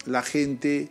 la gente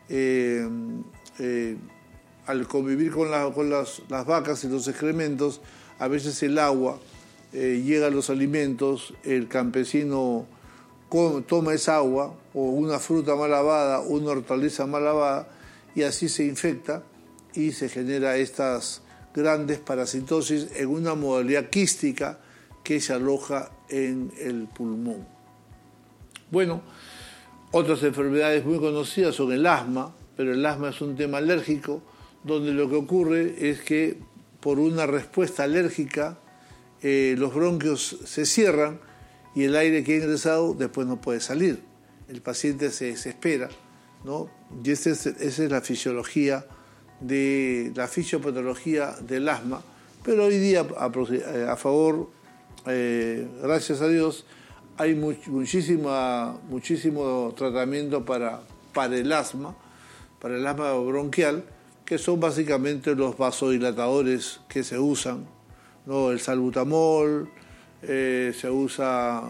al convivir con las vacas y los excrementos, a veces el agua llega a los alimentos, el campesino toma esa agua o una fruta mal lavada, una hortaliza mal lavada, y así se infecta y se genera estas grandes parasitosis en una modalidad quística que se aloja en el pulmón. Bueno, otras enfermedades muy conocidas son el asma, pero el asma es un tema alérgico, donde lo que ocurre es que por una respuesta alérgica los bronquios se cierran y el aire que ha ingresado después no puede salir. El paciente se desespera, ¿no? Y esa es la fisiología, la fisiopatología del asma. Pero hoy día, a favor, gracias a Dios, hay muchísimo tratamiento para el asma bronquial, que son básicamente los vasodilatadores que se usan, ¿no? El salbutamol, se usa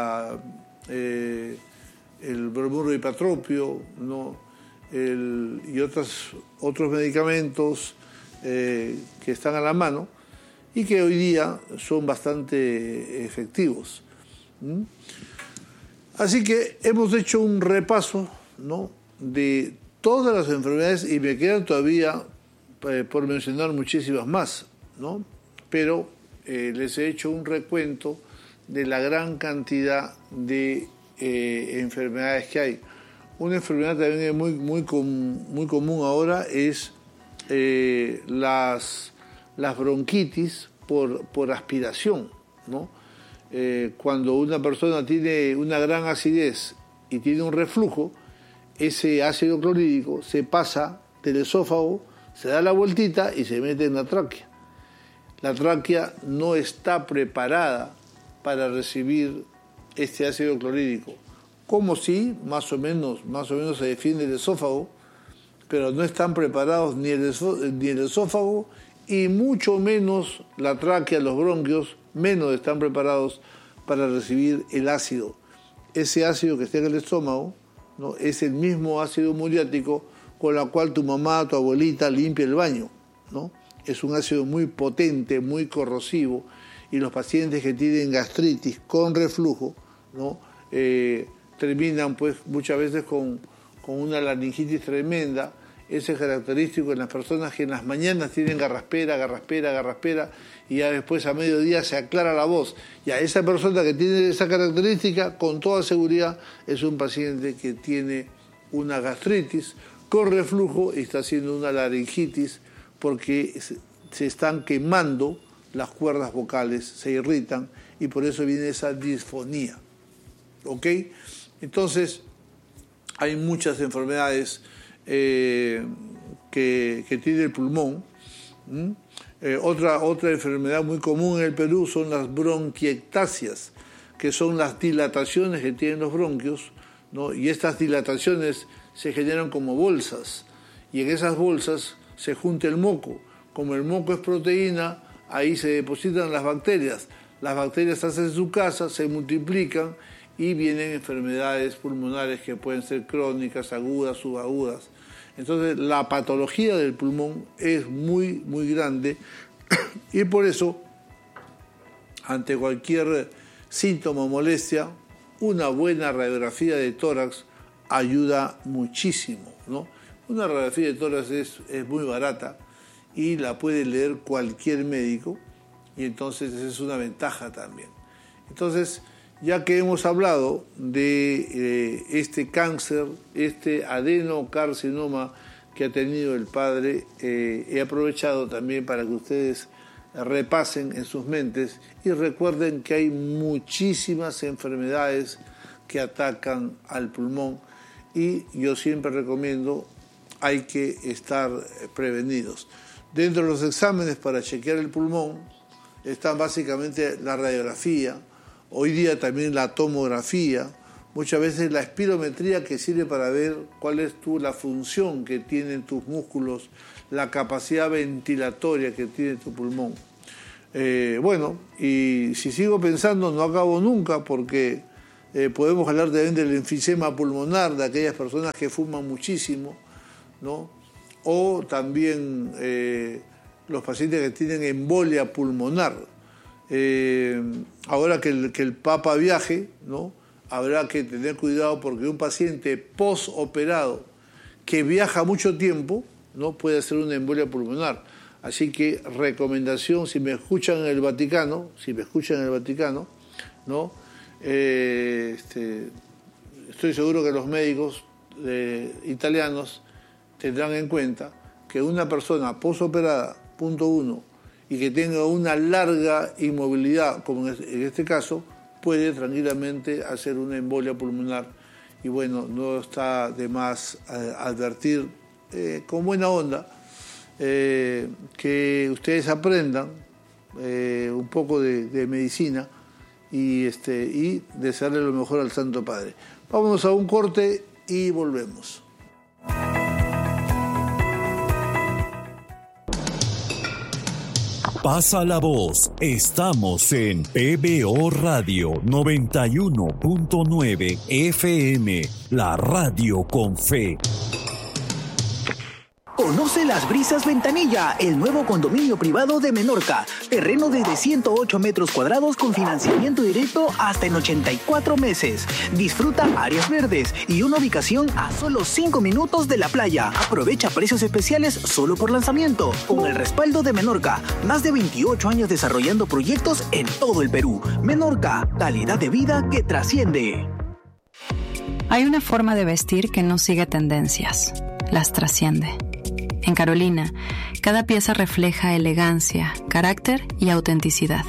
el bromuro de hipatropio, ¿no? Y otros medicamentos que están a la mano y que hoy día son bastante efectivos. Así que hemos hecho un repaso, ¿no?, de todas las enfermedades y me quedan todavía por mencionar muchísimas más, ¿no? Pero les he hecho un recuento de la gran cantidad de enfermedades que hay. Una enfermedad también muy común ahora es las bronquitis por aspiración, ¿no? Cuando una persona tiene una gran acidez y tiene un reflujo, ese ácido clorhídrico se pasa del esófago, se da la vueltita y se mete en la tráquea. La tráquea no está preparada para recibir este ácido clorhídrico. Como si más o menos se defiende el esófago, pero no están preparados ni el esófago y mucho menos la tráquea, los bronquios, menos están preparados para recibir el ácido. Ese ácido que está en el estómago, ¿no?, es el mismo ácido muriático con el cual tu mamá, tu abuelita limpia el baño, ¿no? Es un ácido muy potente, muy corrosivo, y los pacientes que tienen gastritis con reflujo, ¿no?, terminan pues muchas veces con una laringitis tremenda. Ese es característico en las personas que en las mañanas tienen garraspera, y ya después a mediodía se aclara la voz. Y a esa persona que tiene esa característica, con toda seguridad, es un paciente que tiene una gastritis con reflujo y está haciendo una laringitis porque se están quemando las cuerdas vocales, se irritan y por eso viene esa disfonía. ¿Ok? Entonces, hay muchas enfermedades que tiene el pulmón. Otra enfermedad muy común en el Perú son las bronquiectasias, que son las dilataciones que tienen los bronquios, ¿no? Y estas dilataciones se generan como bolsas, y en esas bolsas se junta el moco. Como el moco es proteína, ahí se depositan las bacterias. Las bacterias hacen su casa, se multiplican y vienen enfermedades pulmonares que pueden ser crónicas, agudas, subagudas. Entonces, la patología del pulmón es muy grande y por eso, ante cualquier síntoma o molestia, una buena radiografía de tórax ayuda muchísimo, ¿no? Una radiografía de tórax es muy barata y la puede leer cualquier médico, y entonces esa es una ventaja también. Entonces, ya que hemos hablado de este cáncer, este adenocarcinoma que ha tenido el padre, he aprovechado también para que ustedes repasen en sus mentes y recuerden que hay muchísimas enfermedades que atacan al pulmón y yo siempre recomiendo, hay que estar prevenidos. Dentro de los exámenes para chequear el pulmón están básicamente la radiografía, hoy día también la tomografía, muchas veces la espirometría, que sirve para ver cuál es la función que tienen tus músculos, la capacidad ventilatoria que tiene tu pulmón. Bueno, y si sigo pensando no acabo nunca porque Podemos hablar también del enfisema pulmonar, de aquellas personas que fuman muchísimo, ¿no? O también los pacientes que tienen embolia pulmonar. Ahora que el Papa viaje, ¿no? Habrá que tener cuidado porque un paciente postoperado que viaja mucho tiempo, ¿no? Puede hacer una embolia pulmonar. Así que recomendación, si me escuchan en el Vaticano, ¿no? Estoy seguro que los médicos italianos tendrán en cuenta que una persona postoperada, punto 1, y que tenga una larga inmovilidad, como en este caso, puede tranquilamente hacer una embolia pulmonar. Y bueno, no está de más advertir con buena onda que ustedes aprendan un poco de medicina y desearle lo mejor al Santo Padre. Vámonos a un corte y volvemos. Pasa la voz, estamos en PBO Radio 91.9 FM, la radio con fe. Conoce Las Brisas Ventanilla, el nuevo condominio privado de Menorca. Terreno desde 108 metros cuadrados con financiamiento directo hasta en 84 meses. Disfruta áreas verdes y una ubicación a solo 5 minutos de la playa. Aprovecha precios especiales solo por lanzamiento. Con el respaldo de Menorca, más de 28 años desarrollando proyectos en todo el Perú. Menorca, calidad de vida que trasciende. Hay una forma de vestir que no sigue tendencias, las trasciende. En Carolina, cada pieza refleja elegancia, carácter y autenticidad.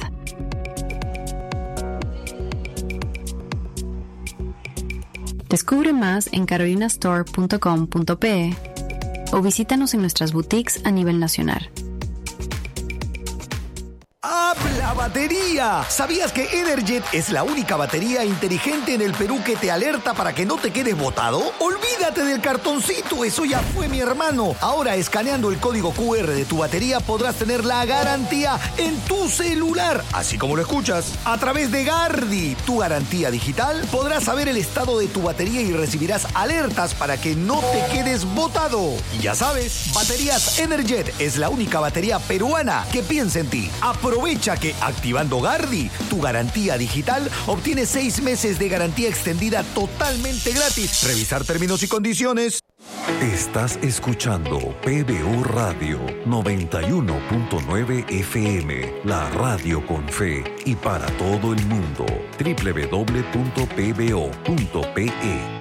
Descubre más en carolinastore.com.pe o visítanos en nuestras boutiques a nivel nacional. ¡Habla batería! ¿Sabías que Energet es la única batería inteligente en el Perú que te alerta para que no te quedes botado? Olvídate del cartoncito, eso ya fue, mi hermano. Ahora, escaneando el código QR de tu batería podrás tener la garantía en tu celular, así como lo escuchas. A través de Gardi, tu garantía digital, podrás saber el estado de tu batería y recibirás alertas para que no te quedes botado. Y ya sabes, Baterías Energet es la única batería peruana que piensa en ti. Aprovecha que activando Gardi, tu garantía digital, obtienes 6 meses de garantía extendida totalmente gratis. Revisar términos y condiciones. Estás escuchando PBO Radio 91.9 FM, la radio con fe y para todo el mundo. www.pbo.pe.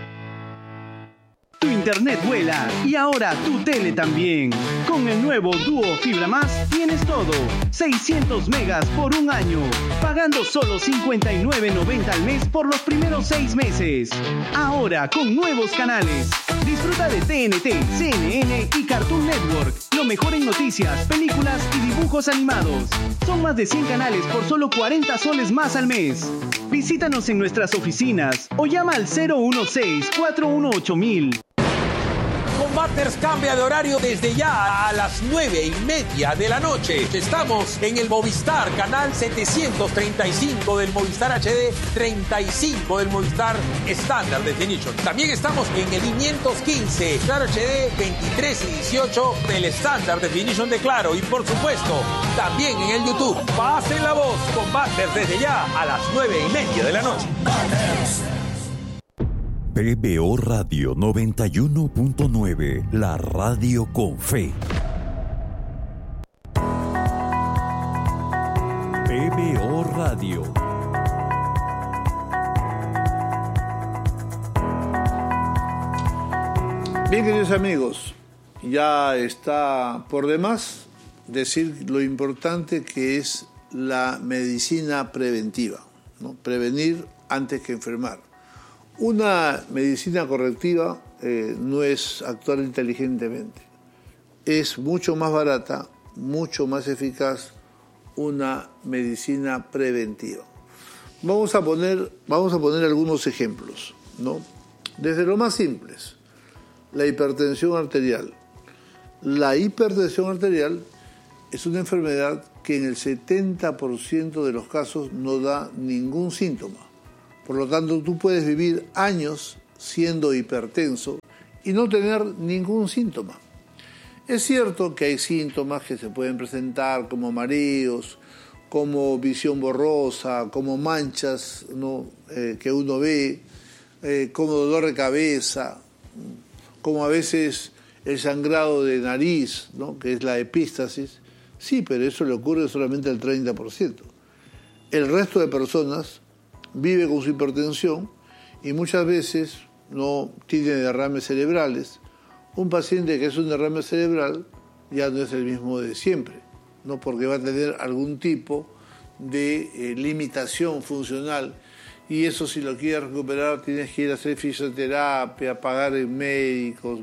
Tu internet vuela y ahora tu tele también. Con el nuevo Duo Fibra Más tienes todo. 600 megas por un año, pagando solo $59.90 al mes por los primeros 6 meses. Ahora con nuevos canales. Disfruta de TNT, CNN y Cartoon Network. Lo mejor en noticias, películas y dibujos animados. Son más de 100 canales por solo 40 soles más al mes. Visítanos en nuestras oficinas o llama al 016-418-000. Combaters cambia de horario desde ya a las 9:30 de la noche. Estamos en el Movistar, canal 735 del Movistar HD, 35 del Movistar Standard Definition. También estamos en el 515, Claro HD, 23 y 18 del Standard Definition de Claro. Y por supuesto, también en el YouTube. Pasen la voz, Combaters desde ya a las 9:30 de la noche. PBO Radio 91.9, la radio con fe. PBO Radio. Bien, queridos amigos, ya está por demás decir lo importante que es la medicina preventiva, ¿no? Prevenir antes que enfermar. Una medicina correctiva no es actuar inteligentemente. Es mucho más barata, mucho más eficaz una medicina preventiva. Vamos a poner algunos ejemplos, ¿no? Desde lo más simples, la hipertensión arterial. La hipertensión arterial es una enfermedad que en el 70% de los casos no da ningún síntoma. Por lo tanto, tú puedes vivir años siendo hipertenso y no tener ningún síntoma. Es cierto que hay síntomas que se pueden presentar como mareos, como visión borrosa, como manchas, ¿no? Que uno ve, como dolor de cabeza, como a veces el sangrado de nariz, ¿no? Que es la epístasis. Sí, pero eso le ocurre solamente al 30%. El resto de personas vive con su hipertensión y muchas veces no tiene derrames cerebrales. Un paciente que es un derrame cerebral ya no es el mismo de siempre, ¿no? Porque va a tener algún tipo de limitación funcional y eso, si lo quieres recuperar, tienes que ir a hacer fisioterapia, pagar en médicos,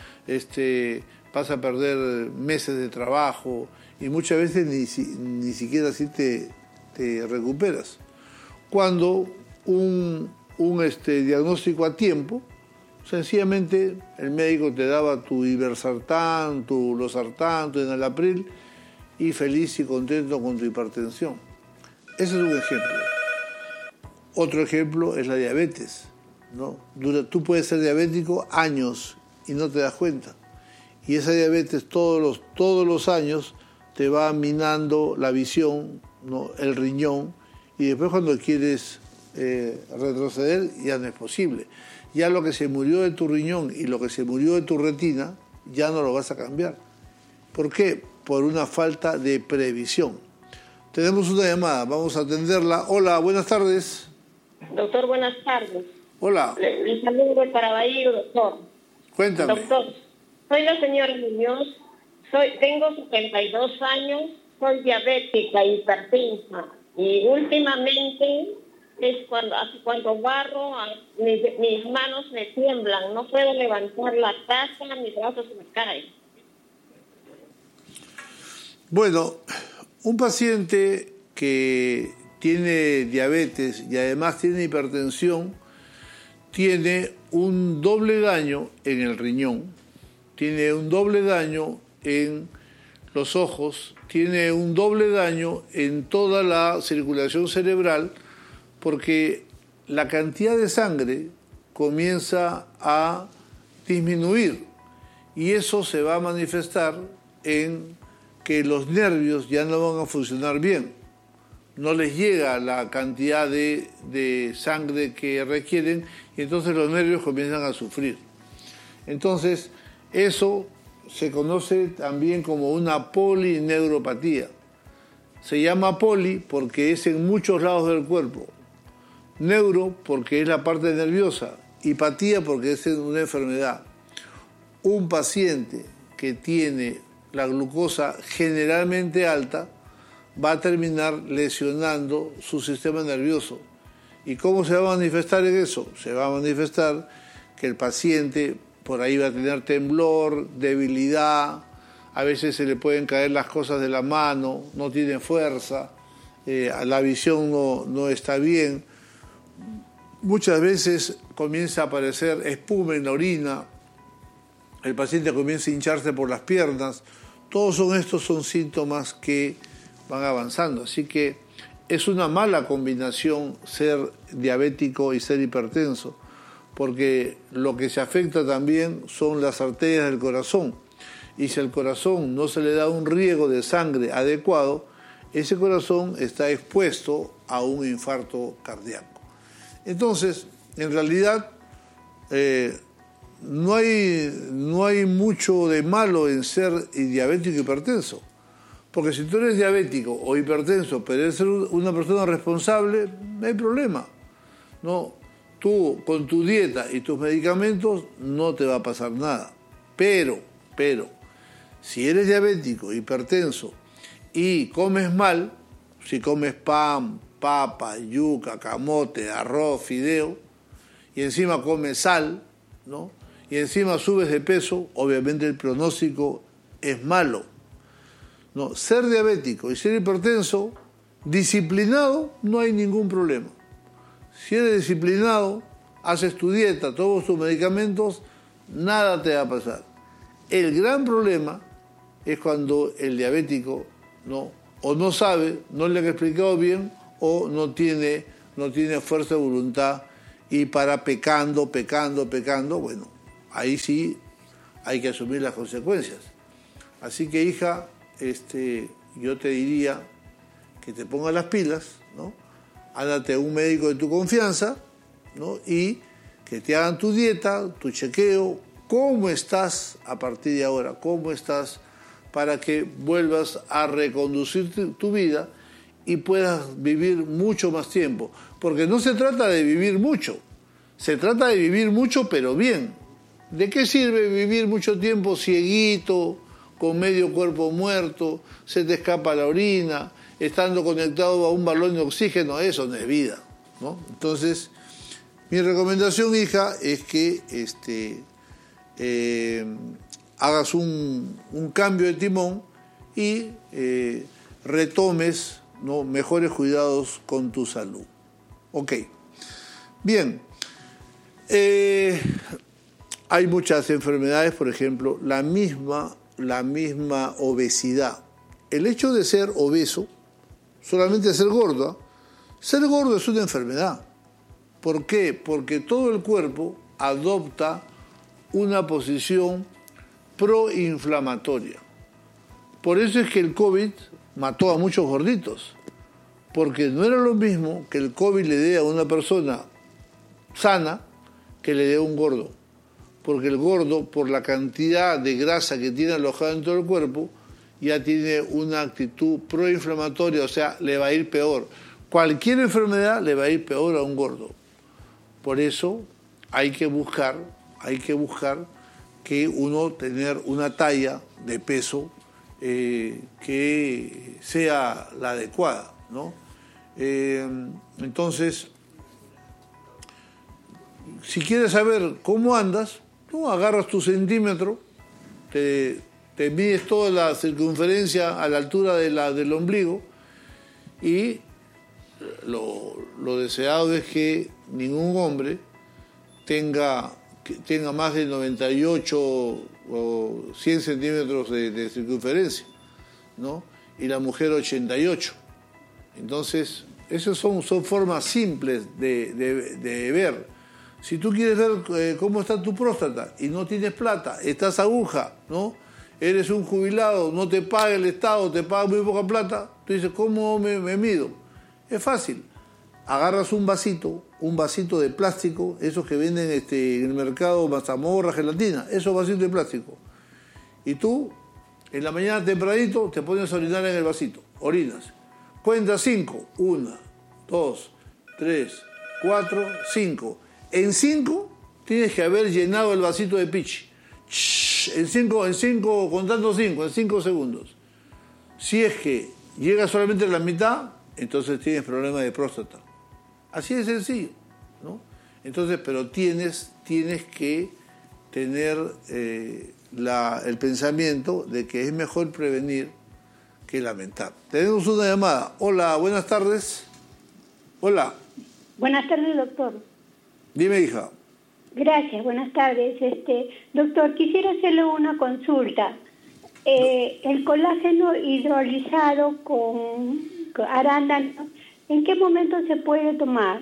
vas a perder meses de trabajo y muchas veces ni siquiera así te recuperas. Cuando un diagnóstico a tiempo, sencillamente el médico te daba tu Ibersartán, tu Losartán, tu Enalapril y feliz y contento con tu hipertensión. Ese es un ejemplo. Otro ejemplo es la diabetes, ¿no? Tú puedes ser diabético años y no te das cuenta. Y esa diabetes todos los años te va minando la visión, ¿no? El riñón, y después cuando quieres retroceder ya no es posible. Ya lo que se murió de tu riñón y lo que se murió de tu retina ya no lo vas a cambiar. ¿Por qué? Por una falta de previsión. Tenemos una llamada, vamos a atenderla. Hola, buenas tardes. Doctor, buenas tardes. Hola. Le saludo para Bahía, doctor. Cuéntame. Doctor, soy la señora Muñoz, tengo 72 años, soy diabética, hipertensa, y últimamente cuando barro, mis manos me tiemblan, no puedo levantar la taza, mis brazos me caen. Bueno, un paciente que tiene diabetes y además tiene hipertensión, tiene un doble daño en el riñón, tiene un doble daño en los ojos, tiene un doble daño en toda la circulación cerebral, porque la cantidad de sangre comienza a disminuir y eso se va a manifestar en que los nervios ya no van a funcionar bien. No les llega la cantidad de sangre que requieren y entonces los nervios comienzan a sufrir. Entonces, eso se conoce también como una polineuropatía. Se llama poli porque es en muchos lados del cuerpo. Neuro porque es la parte nerviosa. Y patía porque es una enfermedad. Un paciente que tiene la glucosa generalmente alta va a terminar lesionando su sistema nervioso. ¿Y cómo se va a manifestar en eso? Se va a manifestar que el paciente por ahí va a tener temblor, debilidad, a veces se le pueden caer las cosas de la mano, no tiene fuerza, la visión no está bien. Muchas veces comienza a aparecer espuma en la orina, el paciente comienza a hincharse por las piernas. Todos estos son síntomas que van avanzando, así que es una mala combinación ser diabético y ser hipertenso, porque lo que se afecta también son las arterias del corazón, y si al corazón no se le da un riego de sangre adecuado, ese corazón está expuesto a un infarto cardíaco. Entonces, en realidad, no hay mucho de malo en ser diabético y hipertenso. Porque si tú eres diabético o hipertenso, pero eres una persona responsable, no hay problema. No, tú con tu dieta y tus medicamentos no te va a pasar nada. Pero, si eres diabético, hipertenso y comes mal, si comes pan, papa, yuca, camote, arroz, fideo, y encima comes sal, ¿no? Y encima subes de peso, obviamente el pronóstico es malo. No, ser diabético y ser hipertenso, disciplinado, no hay ningún problema. Si eres disciplinado, haces tu dieta, tomas tus medicamentos, nada te va a pasar. El gran problema es cuando el diabético o no sabe, no le han explicado bien o no tiene no tiene fuerza de voluntad y para pecando, bueno, ahí sí hay que asumir las consecuencias. Así que, hija, yo te diría que te pongas las pilas, ¿no? Ándate a un médico de tu confianza, ¿no? Y que te hagan tu dieta, tu chequeo, cómo estás a partir de ahora, cómo estás para que vuelvas a reconducir tu vida y puedas vivir mucho más tiempo. Porque no se trata de vivir mucho, se trata de vivir mucho pero bien. ¿De qué sirve vivir mucho tiempo cieguito, con medio cuerpo muerto, se te escapa la orina, estando conectado a un balón de oxígeno? Eso no es vida, ¿no? Entonces, mi recomendación, hija, es que hagas un cambio de timón y retomes, ¿no?, mejores cuidados con tu salud. Ok. Bien. Hay muchas enfermedades, por ejemplo, la misma obesidad. El hecho de ser obeso, solamente ser gordo es una enfermedad. ¿Por qué? Porque todo el cuerpo adopta una posición proinflamatoria. Por eso es que el COVID mató a muchos gorditos, porque no era lo mismo que el COVID le dé a una persona sana que le dé a un gordo. Porque el gordo, por la cantidad de grasa que tiene alojada en todo el cuerpo, ya tiene una actitud proinflamatoria, o sea, le va a ir peor. Cualquier enfermedad le va a ir peor a un gordo. Por eso hay que buscar que uno tener una talla de peso que sea la adecuada, ¿no? Entonces, si quieres saber cómo andas, tú agarras tu centímetro, te mides toda la circunferencia a la altura del ombligo y lo deseado es que ningún hombre tenga más de 98 o 100 centímetros de circunferencia, ¿no? Y la mujer 88. Entonces, esas son formas simples de ver. Si tú quieres ver cómo está tu próstata y no tienes plata, estás aguja, ¿no? Eres un jubilado, no te paga el Estado, te paga muy poca plata, tú dices, ¿cómo me mido? Es fácil. Agarras un vasito de plástico, esos que venden en el mercado, mazamorra, gelatina, esos vasitos de plástico. Y tú, en la mañana tempranito, te pones a orinar en el vasito, orinas. Cuenta 5, 1, 2, 3, 4, 5. En 5 tienes que haber llenado el vasito de pichi. En 5, contando 5, en 5 segundos. Si es que llega solamente a la mitad, entonces tienes problemas de próstata. Así de sencillo, ¿no? Entonces, pero tienes que tener el pensamiento de que es mejor prevenir que lamentar. Tenemos una llamada. Hola, buenas tardes. Hola. Buenas tardes, doctor. Dime, hija. Gracias, buenas tardes. Doctor, quisiera hacerle una consulta. El colágeno hidrolizado con arándano, ¿en qué momento se puede tomar?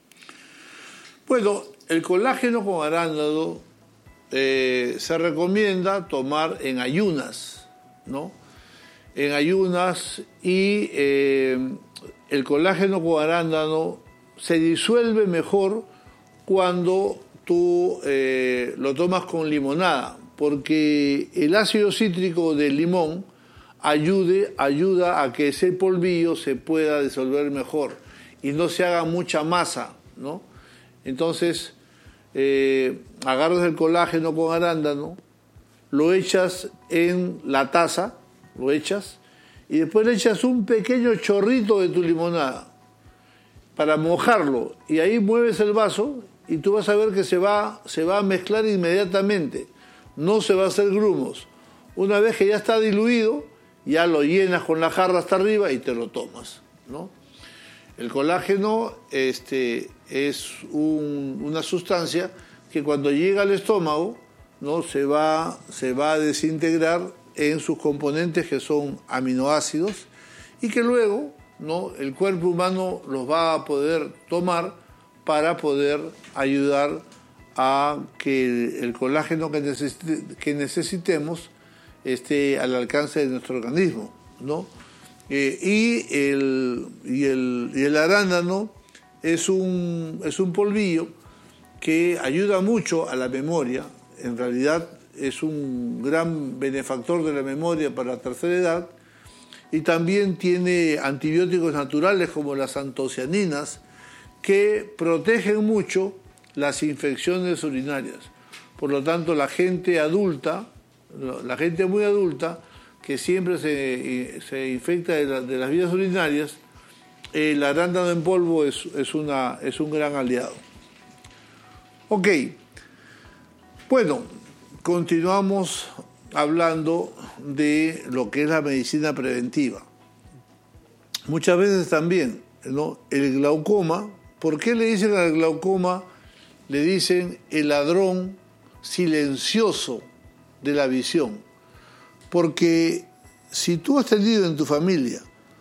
Bueno, el colágeno con arándano se recomienda tomar en ayunas, ¿no? En ayunas, y el colágeno con arándano se disuelve mejor cuando tú lo tomas con limonada, porque el ácido cítrico del limón ayuda a que ese polvillo se pueda disolver mejor y no se haga mucha masa, ¿no? Entonces, agarras el colágeno con arándano, lo echas en la taza, y después le echas un pequeño chorrito de tu limonada para mojarlo, y ahí mueves el vaso y tú vas a ver que se va a mezclar inmediatamente, no se va a hacer grumos. Una vez que ya está diluido, ya lo llenas con la jarra hasta arriba y te lo tomas, ¿no? El colágeno es una sustancia que cuando llega al estómago, ¿no?, se va a desintegrar en sus componentes, que son aminoácidos, y que luego ¿no?, el cuerpo humano los va a poder tomar para poder ayudar a que el colágeno que necesitemos esté al alcance de nuestro organismo, ¿no? Y el arándano es un polvillo que ayuda mucho a la memoria. En realidad es un gran benefactor de la memoria para la tercera edad, y también tiene antibióticos naturales como las antocianinas que protegen mucho las infecciones urinarias. Por lo tanto, la gente adulta, la gente muy adulta, que siempre se infecta de las vías urinarias, el arándano en polvo es un gran aliado. Ok, bueno, continuamos hablando de lo que es la medicina preventiva. Muchas veces también, ¿no?, el glaucoma, ¿por qué le dicen al glaucoma? Le dicen el ladrón silencioso de la visión. Porque si tú has tenido en tu familia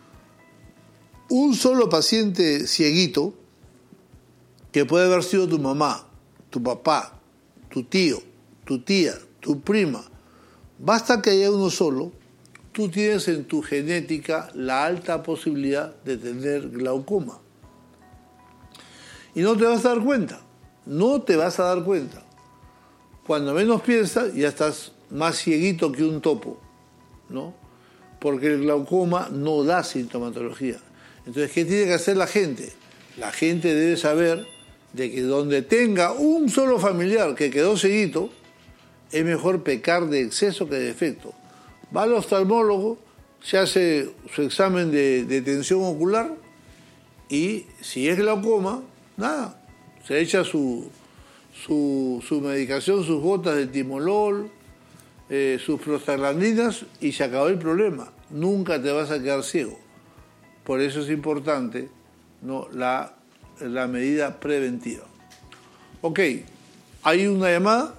un solo paciente cieguito, que puede haber sido tu mamá, tu papá, tu tío, tu tía, tu prima, basta que haya uno solo, tú tienes en tu genética la alta posibilidad de tener glaucoma. Y no te vas a dar cuenta, no te vas a dar cuenta. Cuando menos piensas, ya estás más cieguito que un topo, ¿no? Porque el glaucoma no da sintomatología. Entonces, ¿qué tiene que hacer la gente? La gente debe saber de que donde tenga un solo familiar que quedó cieguito, es mejor pecar de exceso que de defecto. Va al oftalmólogo, se hace su examen de tensión ocular y si es glaucoma, nada, se echa su medicación, sus gotas de timolol, sus prostaglandinas y se acabó el problema. Nunca te vas a quedar ciego. Por eso es importante, ¿no?, la medida preventiva. Ok, ¿hay una llamada?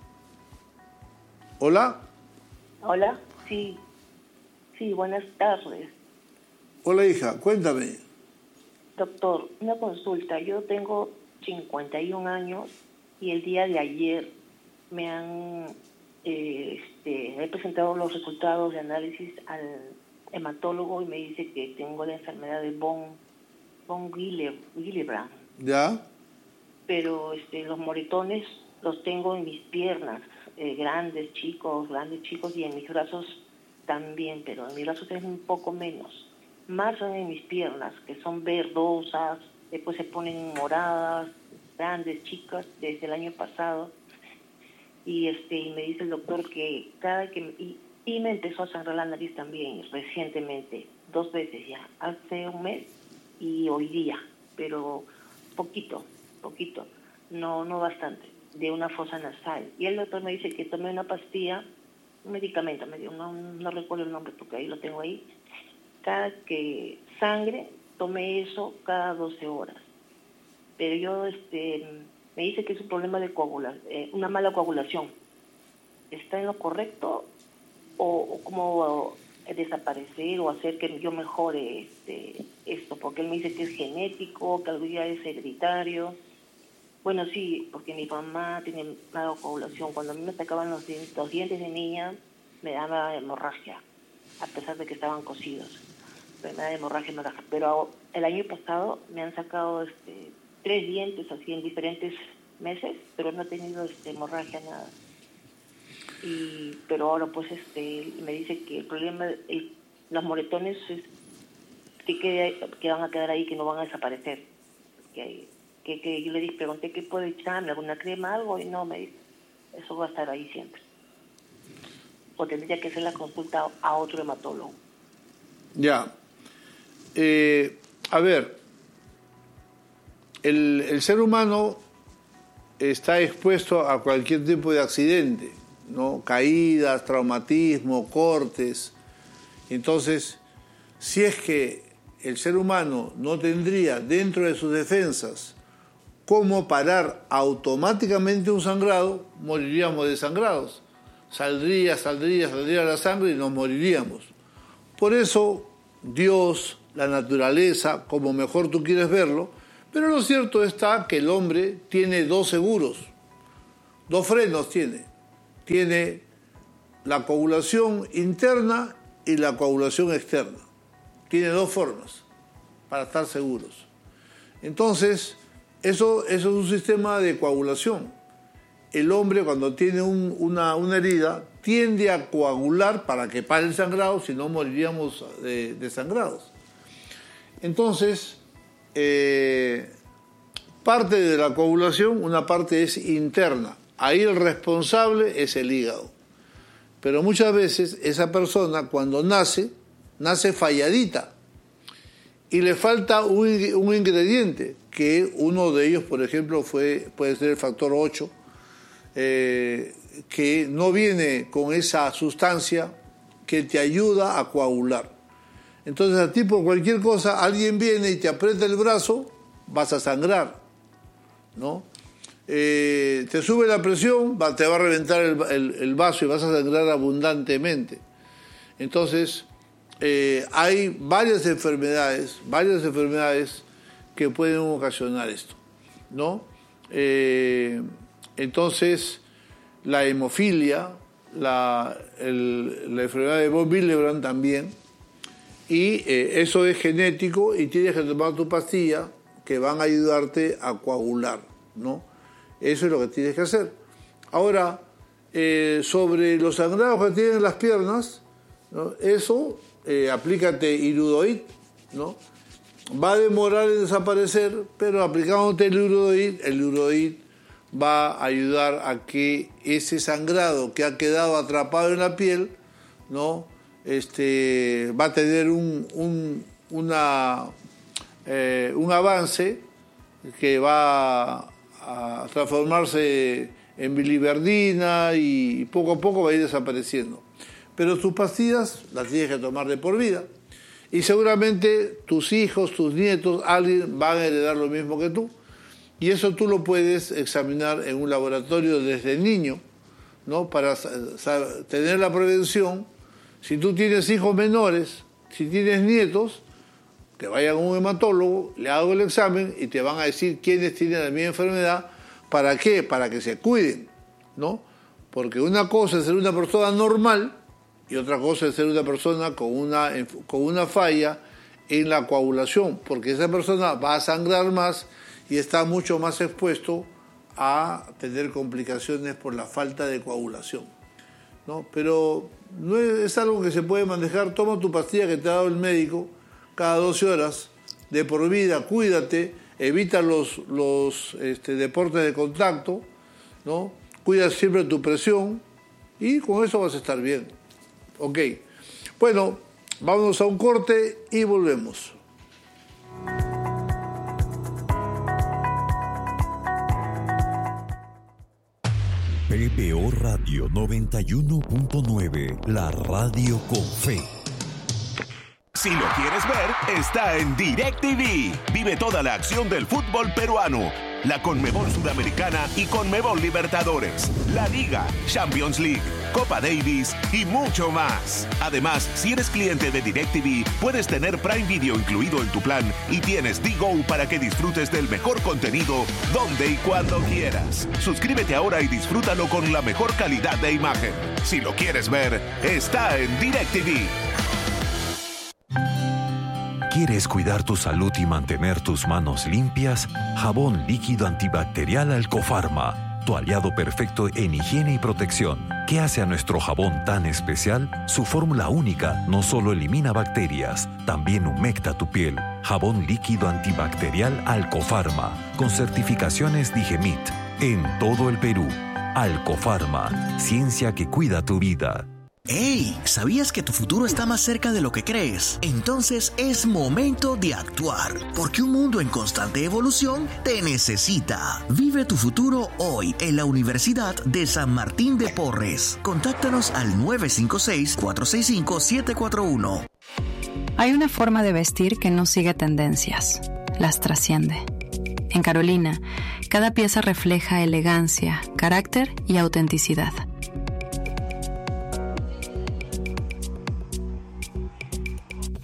¿Hola? Hola, sí, buenas tardes. Hola, hija, cuéntame. Doctor, una consulta. Yo tengo 51 años y el día de ayer me han he presentado los resultados de análisis al hematólogo y me dice que tengo la enfermedad de von Willebrand. ¿Ya? Pero los moretones los tengo en mis piernas, grandes, chicos, y en mis brazos también, pero en mis brazos es un poco menos. Más son en mis piernas, que son verdosas, después se ponen moradas, grandes, chicas, desde el año pasado. Y me dice el doctor que y me empezó a sangrar la nariz también recientemente, 2 veces ya, hace un mes y hoy día, pero poquito, no bastante, de una fosa nasal. Y el doctor me dice que tome una pastilla, un medicamento, me dio, no recuerdo el nombre porque ahí lo tengo ahí, cada que sangre, tome eso cada 12 horas. Pero yo, me dice que es un problema de una mala coagulación. ¿Está en lo correcto o cómo desaparecer o hacer que yo mejore esto? Porque él me dice que es genético, que algo ya es hereditario. Bueno, sí, porque mi mamá tiene mala coagulación. Cuando a mí me sacaban los dientes de niña, me daba hemorragia, a pesar de que estaban cosidos. Pero me da hemorragia. Pero el año pasado me han sacado 3 dientes así en diferentes meses, pero no he tenido hemorragia, nada. Pero ahora pues me dice que el problema, los moretones que van a quedar ahí, que no van a desaparecer. Que yo le pregunté qué puedo echarme, alguna crema, algo, y no, me dice, eso va a estar ahí siempre. O tendría que hacer la consulta a otro hematólogo. Ya. A ver, el ser humano está expuesto a cualquier tipo de accidente, ¿no? Caídas, traumatismo, cortes. Entonces, si es que el ser humano no tendría dentro de sus defensas cómo parar automáticamente un sangrado, moriríamos desangrados. Saldría la sangre y nos moriríamos. Por eso Dios, la naturaleza, como mejor tú quieres verlo, pero lo cierto está que el hombre tiene 2 seguros, 2 frenos tiene. Tiene la coagulación interna y la coagulación externa. Tiene 2 formas para estar seguros. Entonces, eso es un sistema de coagulación. El hombre, cuando tiene una herida, tiende a coagular para que pare el sangrado, si no moriríamos desangrados. Entonces, parte de la coagulación, una parte es interna. Ahí el responsable es el hígado. Pero muchas veces esa persona, cuando nace falladita y le falta un ingrediente, que uno de ellos, por ejemplo, puede ser el factor 8, que no viene con esa sustancia que te ayuda a coagular. Entonces, a ti por cualquier cosa, alguien viene y te aprieta el brazo, vas a sangrar, ¿no? Te sube la presión, te va a reventar el vaso y vas a sangrar abundantemente. Entonces, hay varias enfermedades que pueden ocasionar esto, ¿no? Entonces, la hemofilia, la enfermedad de von Willebrand también, y eso es genético y tienes que tomar tu pastilla que van a ayudarte a coagular, ¿no? Eso es lo que tienes que hacer. Ahora, sobre los sangrados que tienen las piernas, ¿no? Eso, aplícate Irudoid, ¿no? Va a demorar en desaparecer, pero aplicándote el Irudoid va a ayudar a que ese sangrado que ha quedado atrapado en la piel, ¿no? Va a tener un avance que va a transformarse en biliverdina y poco a poco va a ir desapareciendo. Pero tus pastillas las tienes que tomar de por vida. Y seguramente tus hijos, tus nietos, alguien van a heredar lo mismo que tú. Y eso tú lo puedes examinar en un laboratorio desde niño, ¿no? Para tener la prevención. Si tú tienes hijos menores, si tienes nietos, que vayan a un hematólogo, le hago el examen y te van a decir quiénes tienen la misma enfermedad. ¿Para qué? Para que se cuiden, ¿no? Porque una cosa es ser una persona normal y otra cosa es ser una persona con una falla en la coagulación, porque esa persona va a sangrar más y está mucho más expuesto a tener complicaciones por la falta de coagulación, ¿no? Pero no es algo que se puede manejar. Toma tu pastilla que te ha dado el médico cada 12 horas, de por vida, cuídate, evita los deportes de contacto, ¿no? Cuida siempre tu presión y con eso vas a estar bien. Ok. Bueno, vámonos a un corte y volvemos. PBO Radio 91.9, la radio con fe. Si lo quieres ver, está en DirecTV. Vive toda la acción del fútbol peruano, la Conmebol Sudamericana y Conmebol Libertadores, la Liga, Champions League, Copa Davis y mucho más. Además, si eres cliente de DirecTV, puedes tener Prime Video incluido en tu plan y tienes DGO para que disfrutes del mejor contenido donde y cuando quieras. Suscríbete ahora y disfrútalo con la mejor calidad de imagen. Si lo quieres ver, está en DirecTV. ¿Quieres cuidar tu salud y mantener tus manos limpias? Jabón líquido antibacterial Alcofarma, tu aliado perfecto en higiene y protección. ¿Qué hace a nuestro jabón tan especial? Su fórmula única no solo elimina bacterias, también humecta tu piel. Jabón líquido antibacterial Alcofarma, con certificaciones Digemit, en todo el Perú. Alcofarma, ciencia que cuida tu vida. ¡Hey! ¿Sabías que tu futuro está más cerca de lo que crees? Entonces es momento de actuar, porque un mundo en constante evolución te necesita. Vive tu futuro hoy en la Universidad de San Martín de Porres. Contáctanos al 956-465-741. Hay una forma de vestir que no sigue tendencias, las trasciende. En Carolina, cada pieza refleja elegancia, carácter y autenticidad.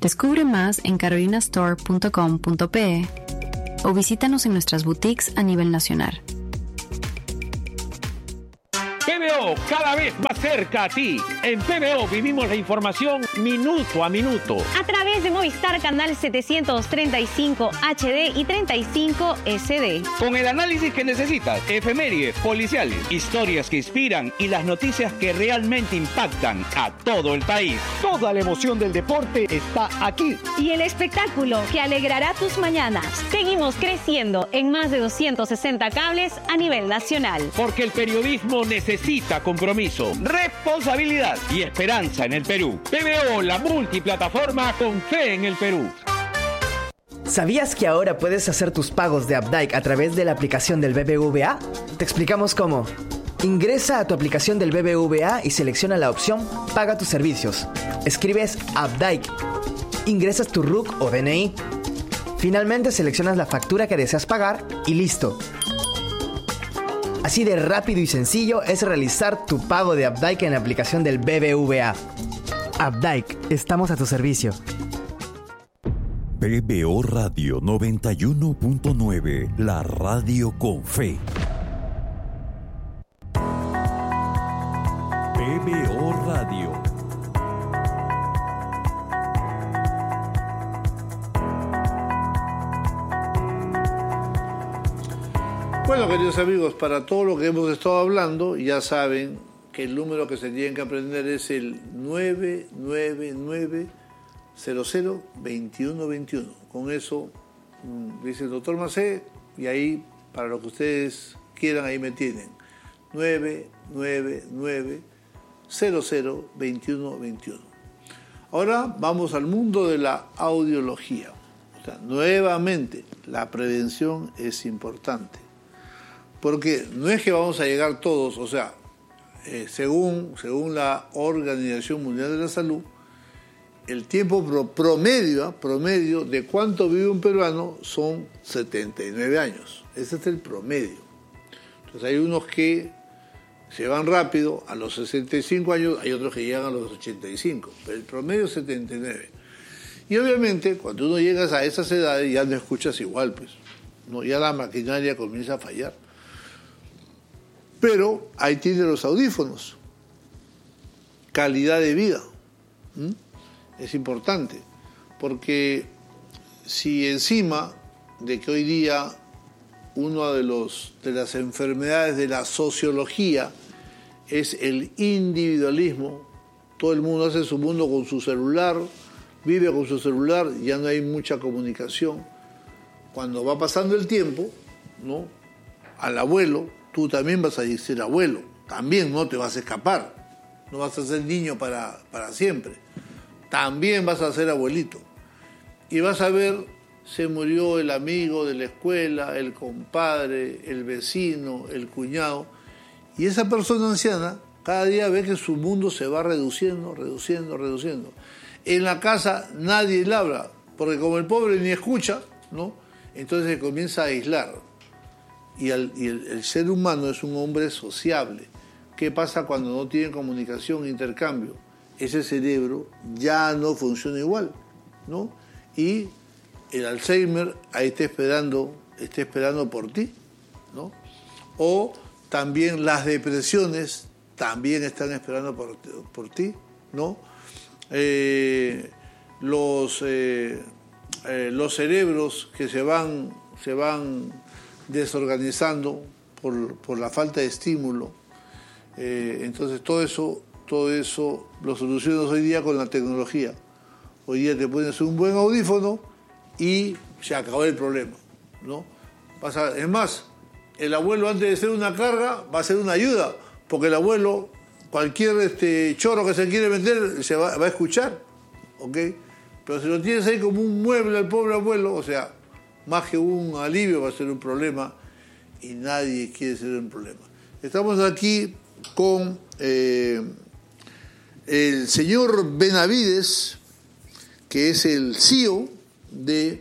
Descubre más en carolinastore.com.pe o visítanos en nuestras boutiques a nivel nacional. PBO, cada vez más cerca a ti. En PBO vivimos la información minuto a minuto. A través de Movistar Canal 735 HD y 35 SD. Con el análisis que necesitas, efemérides, policiales, historias que inspiran y las noticias que realmente impactan a todo el país. Toda la emoción del deporte está aquí. Y el espectáculo que alegrará tus mañanas. Seguimos creciendo en más de 260 cables a nivel nacional. Porque el periodismo necesita compromiso, responsabilidad y esperanza en el Perú. PBO, la multiplataforma con fe en el Perú. ¿Sabías que ahora puedes hacer tus pagos de Updike a través de la aplicación del BBVA? Te explicamos cómo. Ingresa a tu aplicación del BBVA y selecciona la opción Paga tus servicios. Escribes Updike. Ingresas tu RUC o DNI. Finalmente seleccionas la factura que deseas pagar y listo. Así de rápido y sencillo es realizar tu pago de Updike en la aplicación del BBVA. Updike, estamos a tu servicio. PBO Radio 91.9, la radio con fe. PBO Radio. Bueno, queridos amigos, para todo lo que hemos estado hablando, ya saben que el número que se tienen que aprender es el 999-00-2121. Con eso dice el doctor Macé, y ahí, para lo que ustedes quieran, ahí me tienen. 999-00-2121. Ahora vamos al mundo de la audiología. O sea, nuevamente, la prevención es importante. Porque no es que vamos a llegar todos, o sea, según la Organización Mundial de la Salud, el tiempo promedio de cuánto vive un peruano son 79 años. Ese es el promedio. Entonces hay unos que se van rápido a los 65 años, hay otros que llegan a los 85, pero el promedio es 79. Y obviamente cuando uno llega a esas edades ya no escuchas igual, pues, ¿no? Ya la maquinaria comienza a fallar. Pero ahí tiene los audífonos. Calidad de vida. Es importante, porque si encima de que hoy día una de las enfermedades de la sociología es el individualismo, todo el mundo hace su mundo con su celular, vive con su celular, ya no hay mucha comunicación. Cuando va pasando el tiempo, ¿no? Al abuelo, tú también vas a ser abuelo, también no te vas a escapar, no vas a ser niño para siempre, también vas a ser abuelito. Y vas a ver, se murió el amigo de la escuela, el compadre, el vecino, el cuñado, y esa persona anciana cada día ve que su mundo se va reduciendo. En la casa nadie le habla, porque como el pobre ni escucha, ¿no? Entonces se comienza a aislar. Y el ser humano es un hombre sociable. ¿Qué pasa cuando no tiene comunicación, intercambio? Ese cerebro ya no funciona igual, ¿no? Y el Alzheimer ahí está esperando por ti, ¿no? O también las depresiones también están esperando por ti, ¿no? Los cerebros que se van desorganizando por la falta de estímulo. Entonces todo eso lo solucionas hoy día con la tecnología. Hoy día te pones un buen audífono y se acabó el problema, ¿no? Es más, el abuelo antes de ser una carga va a ser una ayuda, porque el abuelo, cualquier chorro que se quiere meter, se va a escuchar, ¿ok? Pero si lo tienes ahí como un mueble al pobre abuelo, o sea, más que un alivio va a ser un problema, y nadie quiere ser un problema. Estamos aquí con el señor Benavides, que es el CEO de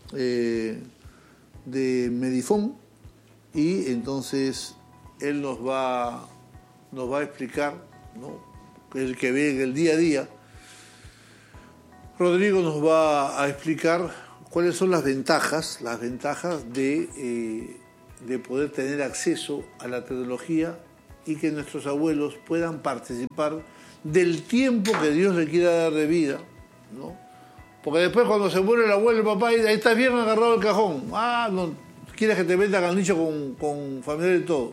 Medifón, y entonces él nos va a explicar, ¿no? El que ve en el día a día Rodrigo nos va a explicar cuáles son las ventajas de poder tener acceso a la tecnología y que nuestros abuelos puedan participar del tiempo que Dios le quiera dar de vida, ¿no? Porque después cuando se muere el abuelo, el papá, ahí estás bien agarrado el cajón. No quieres que te metan al nicho con familiares y todo.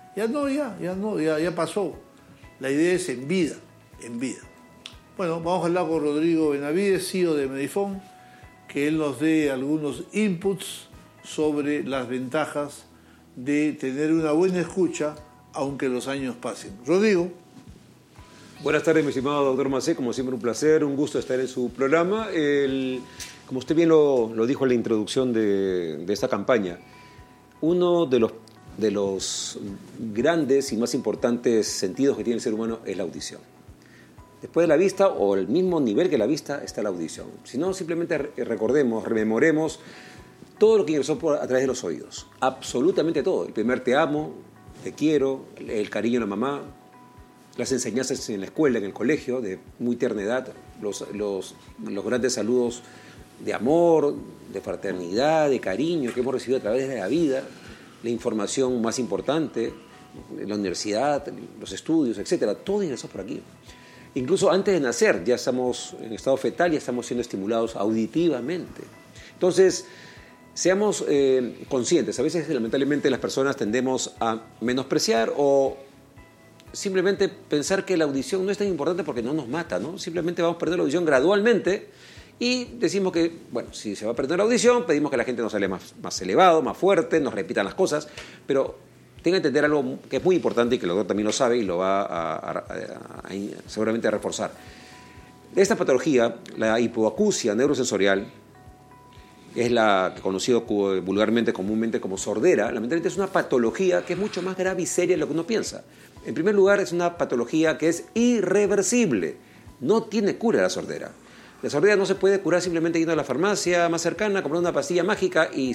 Ya pasó. La idea es en vida. Bueno, vamos a hablar con Rodrigo Benavides, CEO de Medifone, que él nos dé algunos inputs sobre las ventajas de tener una buena escucha aunque los años pasen. Rodrigo. Buenas tardes, mi estimado doctor Macé. Como siempre, un placer, un gusto estar en su programa. Como usted bien lo dijo en la introducción de esta campaña, uno de los grandes y más importantes sentidos que tiene el ser humano es la audición. Después de la vista, o el mismo nivel que la vista, está la audición. Si no, simplemente rememoremos todo lo que ingresó a través de los oídos. Absolutamente todo. El primer te amo, te quiero, el cariño de la mamá, las enseñanzas en la escuela, en el colegio, de muy tierna edad, los grandes saludos de amor, de fraternidad, de cariño que hemos recibido a través de la vida, la información más importante, la universidad, los estudios, etcétera. Todo ingresó por aquí. Incluso antes de nacer, ya estamos en estado fetal, ya estamos siendo estimulados auditivamente. Entonces, seamos conscientes. A veces, lamentablemente, las personas tendemos a menospreciar o simplemente pensar que la audición no es tan importante porque no nos mata, ¿no? Simplemente vamos perdiendo la audición gradualmente y decimos que, bueno, si se va a perder la audición, pedimos que la gente nos hable más elevado, más fuerte, nos repitan las cosas, pero tenga que entender algo que es muy importante y que el doctor también lo sabe y lo va seguramente a reforzar. Esta patología, la hipoacusia neurosensorial, es la conocida vulgarmente, comúnmente como sordera. Lamentablemente es una patología que es mucho más grave y seria de lo que uno piensa. En primer lugar, es una patología que es irreversible. No tiene cura la sordera. La sordera no se puede curar simplemente yendo a la farmacia más cercana, comprando una pastilla mágica y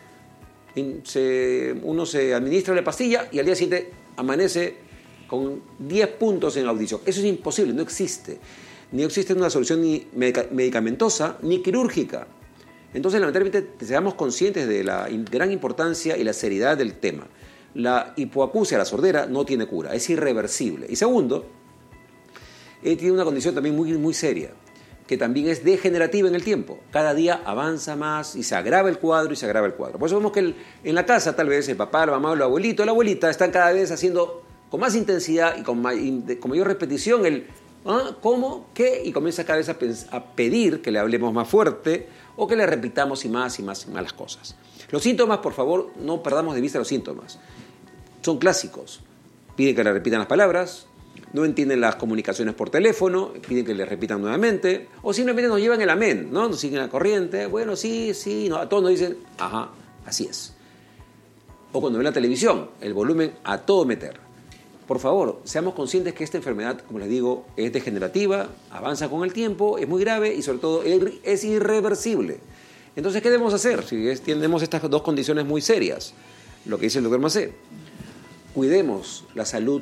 uno se administra la pastilla y al día siguiente amanece con 10 puntos en la audición. Eso es imposible, no existe. Ni existe una solución ni medicamentosa ni quirúrgica. Entonces, lamentablemente, seamos conscientes de la gran importancia y la seriedad del tema. La hipoacusia, la sordera, no tiene cura, es irreversible. Y segundo, tiene una condición también muy, muy seria, que también es degenerativa en el tiempo. Cada día avanza más y se agrava el cuadro y se agrava el cuadro. Por eso vemos que en la casa, tal vez, el papá, la mamá, el abuelito, la abuelita están cada vez haciendo con más intensidad y con mayor repetición ¿cómo? ¿Qué? Y comienza cada vez a pedir que le hablemos más fuerte o que le repitamos y más las cosas. Los síntomas, por favor, no perdamos de vista los síntomas. Son clásicos. Piden que le repitan las palabras, no entienden las comunicaciones por teléfono, piden que le repitan nuevamente, o simplemente nos llevan el amén, ¿no? Nos siguen la corriente, bueno, sí, no, a todos nos dicen, ajá, así es. O cuando ven la televisión, el volumen a todo meter. Por favor, seamos conscientes que esta enfermedad, como les digo, es degenerativa, avanza con el tiempo, es muy grave y sobre todo es irreversible. Entonces, ¿qué debemos hacer si tenemos estas dos condiciones muy serias? Lo que dice el doctor Macé. Cuidemos la salud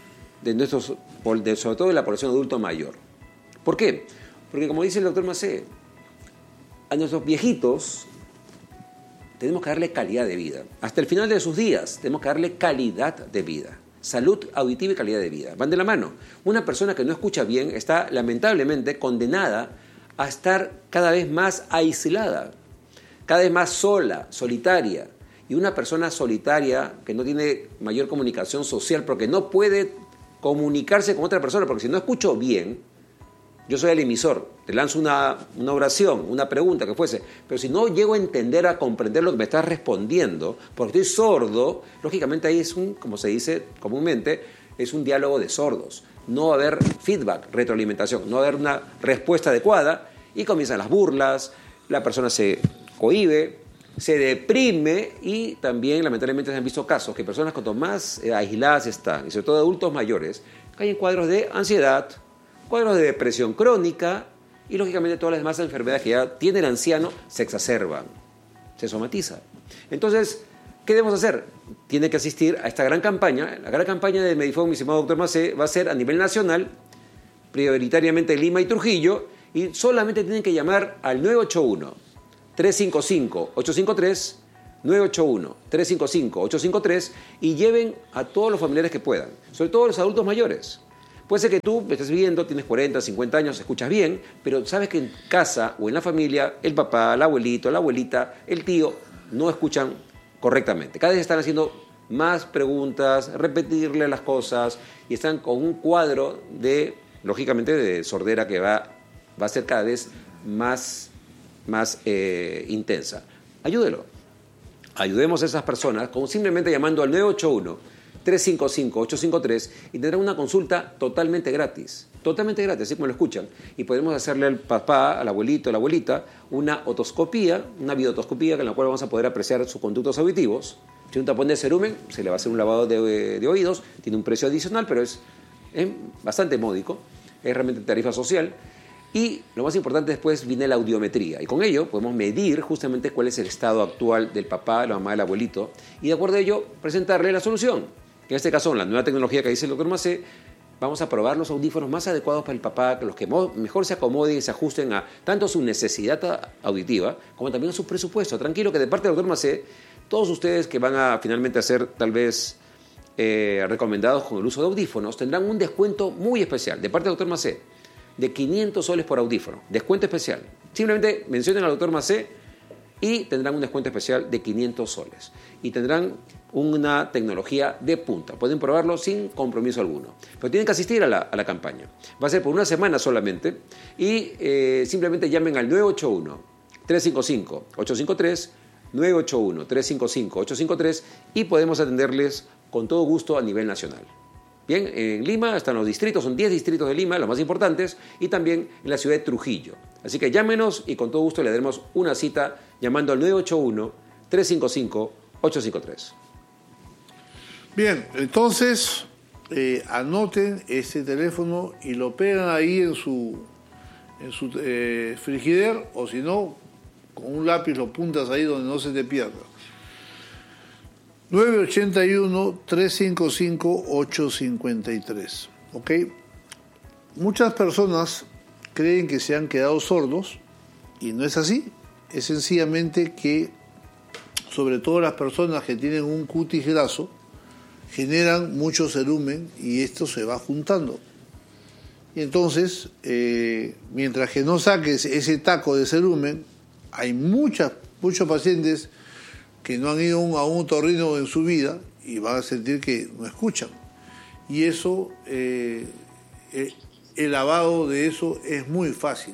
sobre todo de la población adulto mayor. ¿Por qué? Porque como dice el doctor Macé, a nuestros viejitos tenemos que darle calidad de vida. Hasta el final de sus días tenemos que darle calidad de vida. Salud auditiva y calidad de vida. Van de la mano. Una persona que no escucha bien está lamentablemente condenada a estar cada vez más aislada, cada vez más sola, solitaria. Y una persona solitaria que no tiene mayor comunicación social porque no puede comunicarse con otra persona, porque si no escucho bien, yo soy el emisor, te lanzo una oración, una pregunta, que fuese, pero si no llego a entender, a comprender lo que me estás respondiendo, porque estoy sordo, lógicamente ahí es como se dice comúnmente, es un diálogo de sordos. No va a haber feedback, retroalimentación, no va a haber una respuesta adecuada y comienzan las burlas, la persona se cohíbe, se deprime y también lamentablemente se han visto casos que personas cuanto más aisladas están, y sobre todo adultos mayores, caen en cuadros de ansiedad, cuadros de depresión crónica y lógicamente todas las demás enfermedades que ya tiene el anciano se exacerban, se somatiza. Entonces, ¿qué debemos hacer? Tiene que asistir a esta gran campaña. La gran campaña de Medifone, mi estimado doctor Macé, va a ser a nivel nacional, prioritariamente Lima y Trujillo, Y solamente tienen que llamar al 981-355-853, 981-355-853 y lleven a todos los familiares que puedan, sobre todo los adultos mayores. Puede ser que tú me estés viendo, tienes 40, 50 años, escuchas bien, pero sabes que en casa o en la familia, el papá, el abuelito, la abuelita, el tío, no escuchan correctamente. Cada vez están haciendo más preguntas, repetirle las cosas y están con un cuadro de, lógicamente, de sordera que va a ser cada vez más intensa. Ayúdelo. Ayudemos a esas personas como simplemente llamando al 981-355-853 y tendrán una consulta totalmente gratis, así como lo escuchan. Y podemos hacerle al papá, al abuelito, a la abuelita, una otoscopía, una videotoscopía en la cual vamos a poder apreciar sus conductos auditivos. Si un tapón de cerumen, se le va a hacer un lavado de oídos, tiene un precio adicional, pero es bastante módico, es realmente tarifa social. Y lo más importante después viene la audiometría. Y con ello podemos medir justamente cuál es el estado actual del papá, la mamá, del abuelito. Y de acuerdo a ello, presentarle la solución. En este caso, la nueva tecnología que dice el doctor Macé, vamos a probar los audífonos más adecuados para el papá, los que mejor se acomoden y se ajusten a tanto su necesidad auditiva como también a su presupuesto. Tranquilo que de parte del doctor Macé, todos ustedes que van a finalmente a ser tal vez recomendados con el uso de audífonos tendrán un descuento muy especial de parte del doctor Macé, de 500 soles por audífono, descuento especial. Simplemente mencionen al doctor Macé y tendrán un descuento especial de 500 soles. Y tendrán una tecnología de punta. Pueden probarlo sin compromiso alguno. Pero tienen que asistir a la campaña. Va a ser por una semana solamente y simplemente llamen al 981-355-853, 981-355-853 y podemos atenderles con todo gusto a nivel nacional. Bien, en Lima están los distritos, son 10 distritos de Lima, los más importantes, y también en la ciudad de Trujillo. Así que llámenos y con todo gusto le daremos una cita llamando al 981-355-853. Bien, entonces anoten este teléfono y lo pegan ahí en su frigider, o si no, con un lápiz lo puntas ahí donde no se te pierda. 981-355-853. ¿Ok? Muchas personas creen que se han quedado sordos y no es así. Es sencillamente que, sobre todo las personas que tienen un cutis graso, generan mucho cerumen y esto se va juntando. Y entonces, mientras que no saques ese taco de cerumen, hay muchos pacientes que no han ido a un otorrino en su vida y van a sentir que no escuchan. Y eso, el lavado de eso es muy fácil,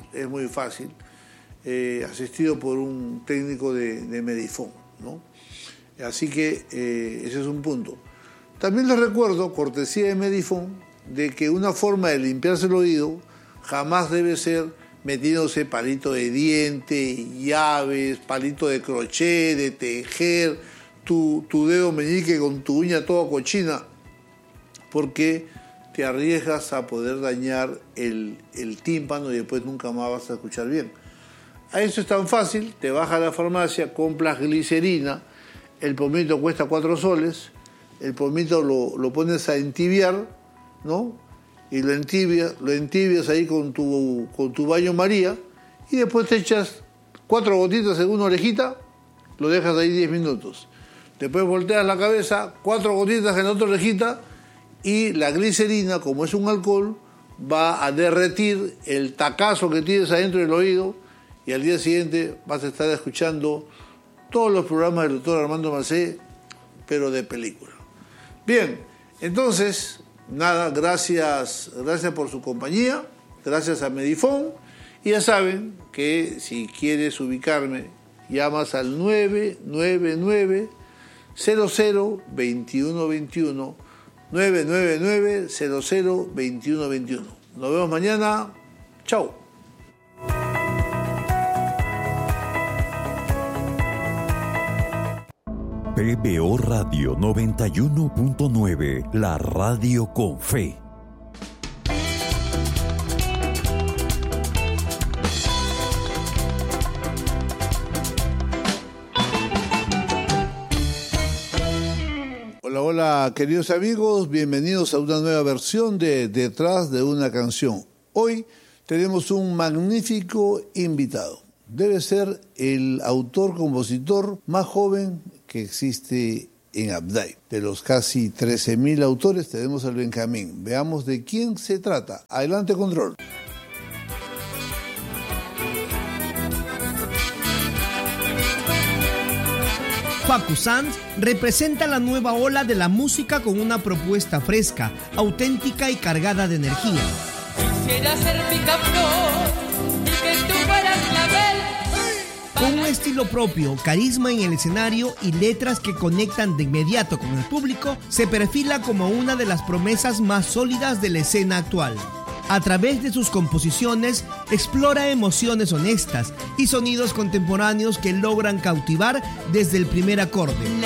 asistido por un técnico de Medifón, ¿no? Así que ese es un punto. También les recuerdo, cortesía de Medifón, de que una forma de limpiarse el oído jamás debe ser metiéndose palito de diente, llaves, palito de crochet, de tejer, tu dedo meñique con tu uña toda cochina, porque te arriesgas a poder dañar el tímpano y después nunca más vas a escuchar bien. A eso es tan fácil, te vas a la farmacia, compras glicerina, el pomito cuesta 4 soles, el pomito lo pones a entibiar, ¿no? Y lo entibias ahí con tu baño María y después te echas 4 gotitas en una orejita, lo dejas ahí 10 minutos. Después volteas la cabeza, 4 gotitas en otra orejita y la glicerina, como es un alcohol, va a derretir el tacazo que tienes adentro del oído y al día siguiente vas a estar escuchando todos los programas del doctor Armando Macé, pero de película. Bien, entonces, nada, gracias por su compañía, gracias a Medifón, y ya saben que si quieres ubicarme, llamas al 999-00-2121, 999-00-2121. Nos vemos mañana, chao. PBO Radio 91.9, la radio con fe. Hola, queridos amigos, bienvenidos a una nueva versión de Detrás de una canción. Hoy tenemos un magnífico invitado. Debe ser el autor-compositor más joven que existe en Abdai. De los casi 13.000 autores tenemos al Benjamín. Veamos de quién se trata. Adelante, control. Facu Sanz representa la nueva ola de la música con una propuesta fresca, auténtica y cargada de energía. Quisiera ser picaflor y que tú fueras clavel. Con un estilo propio, carisma en el escenario y letras que conectan de inmediato con el público, se perfila como una de las promesas más sólidas de la escena actual. A través de sus composiciones, explora emociones honestas y sonidos contemporáneos que logran cautivar desde el primer acorde.